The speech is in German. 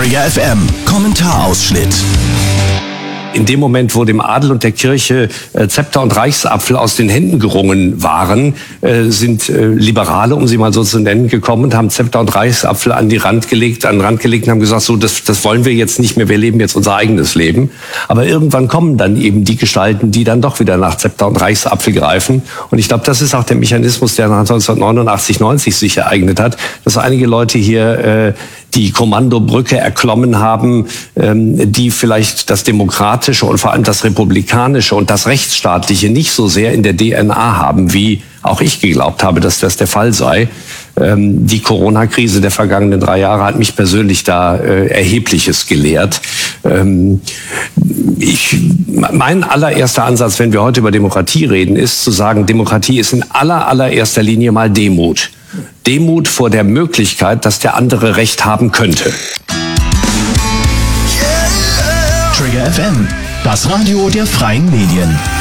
Trigger FM Kommentarausschnitt. In dem Moment, wo dem Adel und der Kirche Zepter und Reichsapfel aus den Händen gerungen waren, sind Liberale, um sie mal so zu nennen, gekommen und haben Zepter und Reichsapfel an den Rand gelegt und haben gesagt, so, das wollen wir jetzt nicht mehr, wir leben jetzt unser eigenes Leben. Aber irgendwann kommen dann eben die Gestalten, die dann doch wieder nach Zepter und Reichsapfel greifen. Und ich glaube, das ist auch der Mechanismus, der nach 1989, 90 sich ereignet hat, dass einige Leute hier die Kommandobrücke erklommen haben, die vielleicht das Demokratische und vor allem das Republikanische und das Rechtsstaatliche nicht so sehr in der DNA haben, wie auch ich geglaubt habe, dass das der Fall sei. Die Corona-Krise der vergangenen 3 Jahre hat mich persönlich da Erhebliches gelehrt. Mein allererster Ansatz, wenn wir heute über Demokratie reden, ist zu sagen, Demokratie ist in allererster Linie mal Demut. Demut vor der Möglichkeit, dass der andere Recht haben könnte. Trigger FM, das Radio der freien Medien.